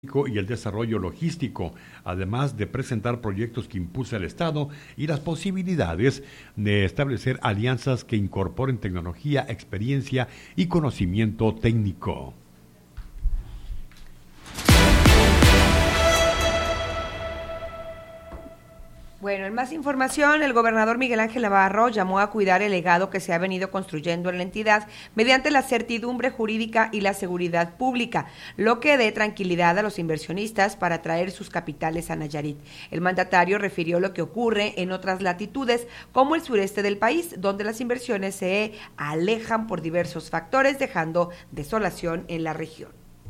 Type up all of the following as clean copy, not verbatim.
y el desarrollo logístico, además de presentar proyectos que impulsa el Estado y las posibilidades de establecer alianzas que incorporen tecnología, experiencia y conocimiento técnico. Bueno, en más información, el gobernador Miguel Ángel Navarro llamó a cuidar el legado que se ha venido construyendo en la entidad mediante la certidumbre jurídica y la seguridad pública, lo que dé tranquilidad a los inversionistas para traer sus capitales a Nayarit. El mandatario refirió lo que ocurre en otras latitudes, como el sureste del país, donde las inversiones se alejan por diversos factores, dejando desolación en la región.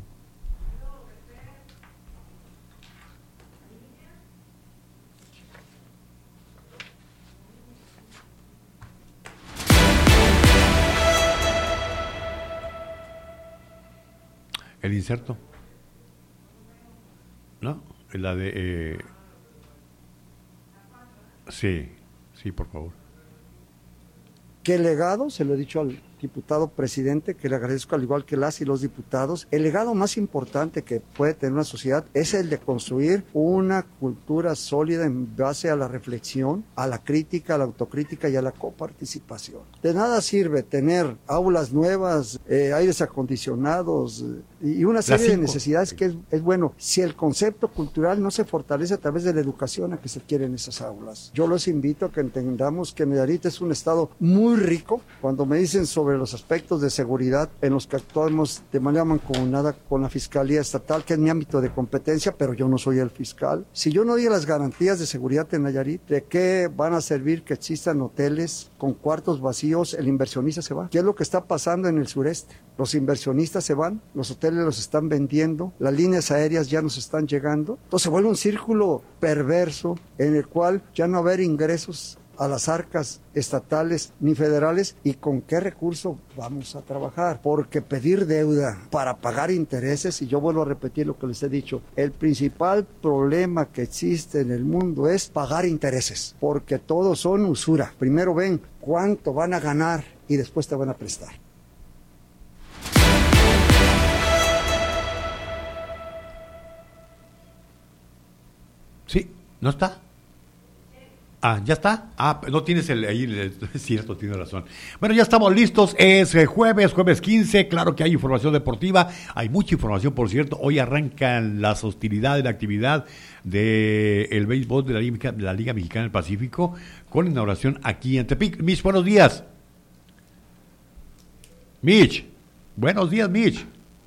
¿El inserto? ¿No? La de... Sí, por favor. ¿Qué legado? Se lo he dicho al diputado presidente, que le agradezco al igual que las y los diputados. El legado más importante que puede tener una sociedad es el de construir una cultura sólida en base a la reflexión, a la crítica, a la autocrítica y a la coparticipación. De nada sirve tener aulas nuevas, aires acondicionados y una serie de necesidades que es bueno si el concepto cultural no se fortalece a través de la educación a que se quieren esas aulas. Yo los invito a que entendamos que Nayarit es un estado muy rico. Cuando me dicen sobre los aspectos de seguridad en los que actuamos de manera mancomunada con la Fiscalía Estatal, que es mi ámbito de competencia, pero yo no soy el fiscal. Si yo no doy las garantías de seguridad en Nayarit, ¿de qué van a servir que existan hoteles con cuartos vacíos? El inversionista se va. ¿Qué es lo que está pasando en el sureste? Los inversionistas se van, los hoteles los están vendiendo, las líneas aéreas ya nos están llegando. Entonces se vuelve un círculo perverso en el cual ya no va a haber ingresos a las arcas estatales ni federales. ¿Y con qué recurso vamos a trabajar? Porque pedir deuda para pagar intereses, y yo vuelvo a repetir lo que les he dicho, el principal problema que existe en el mundo es pagar intereses, porque todos son usura. Primero ven cuánto van a ganar y después te van a prestar. Sí, ¿no está? ¿Ya está? No tienes es cierto, tienes razón. Bueno, ya estamos listos, es jueves 15, claro que hay información deportiva, hay mucha información, por cierto, hoy arrancan las hostilidades, la actividad del béisbol de la Liga Mexicana del Pacífico, con inauguración aquí en Tepic. Mitch, buenos días. Mitch, buenos días, Mitch.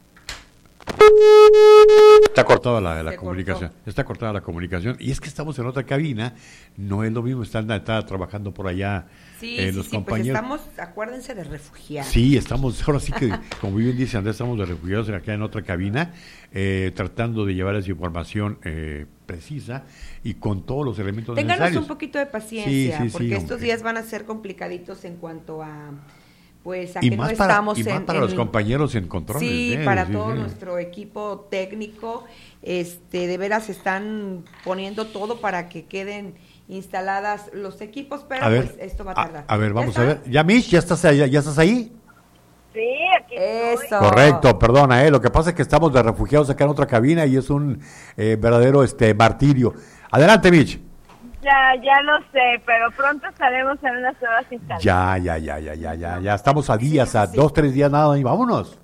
Está cortada la comunicación. Está cortada la comunicación. Y es que estamos en otra cabina. No es lo mismo estar trabajando por allá. Los compañeros. Pues estamos, acuérdense de refugiados. Sí, estamos, ahora sí que, como bien dice Andrés, estamos de refugiados acá en otra cabina, tratando de llevarles información precisa y con todos los elementos necesarios. Ténganos un poquito de paciencia, porque estos hombre. días van a ser complicadidos en cuanto a... Pues a y que más no para, estamos y más para los compañeros en controles. Sí, para todo nuestro equipo técnico, de veras están poniendo todo para que queden instaladas los equipos, pero pues esto va a tardar. A ver, vamos a ver. ¿Ya, Mish? ¿Ya estás ahí? Sí, aquí estoy. Eso. Correcto, perdona, lo que pasa es que estamos de refugiados acá en otra cabina y es un verdadero martirio. Adelante, Mish. Ya lo sé, pero pronto estaremos en unas nuevas instalaciones. Ya estamos a días, a 2-3 días nada y vámonos.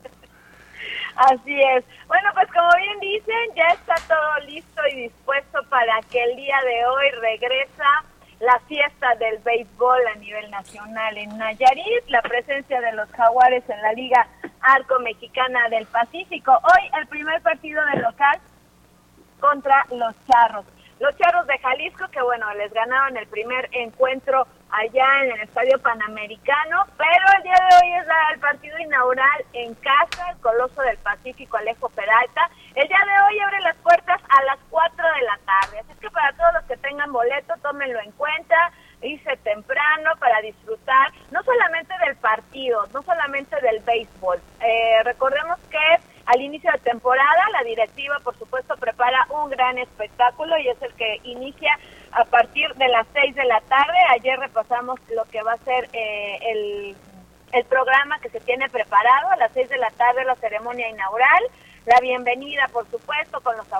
Así es. Bueno, pues como bien dicen, ya está todo listo y dispuesto para que el día de hoy regresa la fiesta del béisbol a nivel nacional en Nayarit, la presencia de los Jaguares en la Liga Arco Mexicana del Pacífico. Hoy el primer partido del local contra los Charros. Los Charros de Jalisco, que bueno, les ganaron el primer encuentro allá en el Estadio Panamericano, pero el día de hoy es el partido inaugural en casa, el Coloso del Pacífico, Alejo Peralta. El día de hoy abre las puertas a las 4 de la tarde, así que para todos los que tengan boleto, tómenlo en cuenta, irse temprano para disfrutar, no solamente del partido, no solamente del béisbol. Recordemos que al inicio de temporada, la directiva, por supuesto, prepara un gran espectáculo y es el que inicia a partir de las 6 de la tarde. Ayer repasamos lo que va a ser el programa que se tiene preparado. A las 6 de la tarde la ceremonia inaugural, la bienvenida, por supuesto, con los